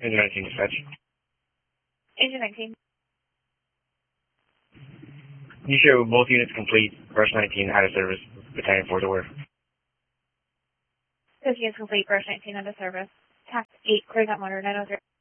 Engine 19 dispatch. Engine 19. You show both units complete, Brush 19 out of service, Battalion 4 to order. Both units complete, Brush 19 out of service. TAC 8, clearing up monitor 903.